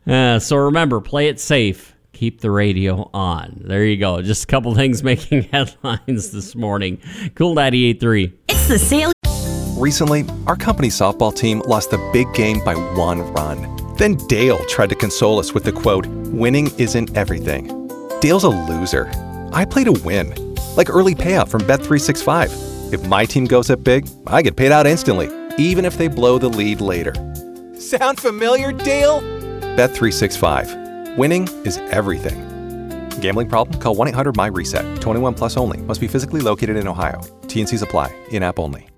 So remember, play it safe. Keep the radio on. There you go. Just a couple things making headlines this morning. Cool 98.3. It's the sale. Recently, our company softball team lost the big game by 1 run. Then Dale tried to console us with the quote, "Winning isn't everything." Dale's a loser. I play to win. Like early payout from Bet365. If my team goes up big, I get paid out instantly, even if they blow the lead later. Sound familiar, Dale? Bet365. Winning is everything. Gambling problem? Call 1-800-MY-RESET. 21 plus only. Must be physically located in Ohio. T&Cs apply. In-app only.